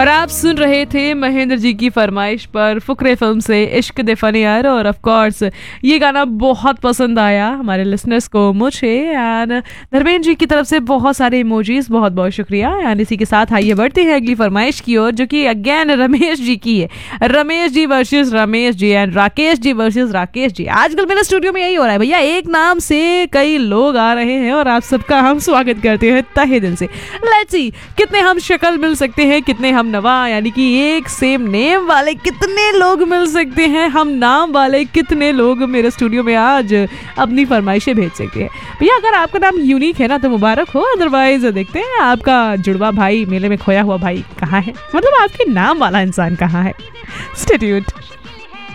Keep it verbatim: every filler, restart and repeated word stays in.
और आप सुन रहे थे महेंद्र जी की फरमाइश पर फुकरे फिल्म से इश्क दे फनी यार। और ऑफ कोर्स ये गाना बहुत पसंद आया हमारे लिसनर्स को, मुझे एंड धर्मेंद्र जी की तरफ से बहुत सारे इमोजीज, बहुत बहुत शुक्रिया। एंड इसी के साथ आइए बढ़ते हैं अगली फरमाइश की ओर, जो कि अगेन रमेश जी की है। Ramesh ji versus Ramesh ji and Rakesh ji versus Rakesh ji. आजकल मेरे स्टूडियो में यही हो रहा है भैया, एक नाम से कई लोग आ रहे हैं और आप सबका हम स्वागत करते हैं तहे दिल से। लेट्स सी कितने हम शक्ल मिल सकते हैं, कितने हम नवा यानी कि एक सेम नेम वाले कितने लोग मिल सकते हैं, हम नाम वाले कितने लोग मेरे स्टूडियो में आज अपनी फरमाइशें भेज सकते हैं। भैया अगर आपका नाम यूनिक है ना तो मुबारक हो, अदरवाइज देखते हैं आपका जुड़वा भाई, मेले में खोया हुआ भाई कहाँ है, मतलब आपके नाम वाला इंसान कहाँ है। Stay tuned.